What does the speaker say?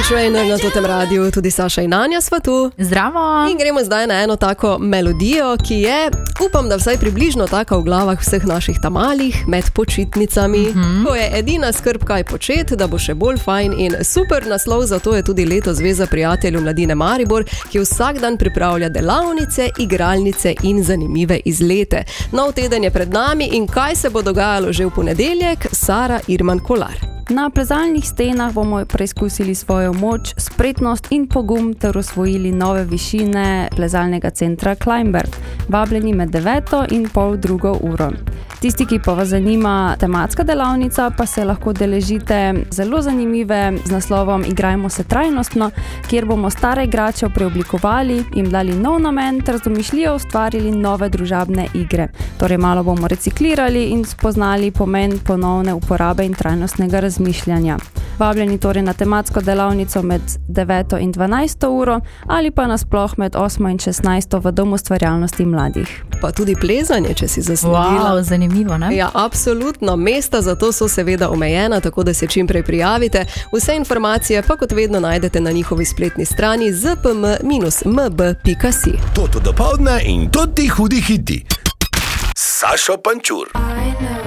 Trainer na totem radiju, tudi Saša in Anja sva tu. Zdravo. In gremo zdaj na eno tako melodijo, ki je, upam, da vsaj približno taka v glavah vseh naših tamalih med počitnicami. Ko je edina skrb kaj početi, da bo še bolj fajn, in super naslov za to je tudi letos Zveza prijateljev mladine Maribor, ki vsak dan pripravlja delavnice, igralnice in zanimive izlete. Nov teden je pred nami in kaj se bo dogajalo že v ponedeljek? Sara Irman Kolar. Na plezalnih stenah bomo preizkusili svojo moč, spretnost in pogum ter osvojili nove višine plezalnega centra Climber, vabljeni med 9 in pol 2 uro. Tisti, ki pa vas zanima tematska delavnica, pa se lahko deležite zelo zanimive z naslovom Igrajmo se trajnostno, kjer bomo stare igrače preoblikovali, jim dali nov namen ter z domišljijo ustvarili nove družabne igre. Torej malo bomo reciklirali in spoznali pomen ponovne uporabe in trajnostnega razmišljanja. Vabljeni torej na tematsko delavnico med 9 in 12 uro ali pa nasploh med 8 in 16 v Domu ustvarjalnosti mladih. Pa tudi plezanje, če si zasledila. Wow, zanimivo, ne? Ja, absolutno. Mesta za to so seveda omejena, tako da se čim prej prijavite. Vse informacije pa kot vedno najdete na njihovi spletni strani zpm-mb.si. Toto dopoldne in toti hudi hiti. Sašo Pančur.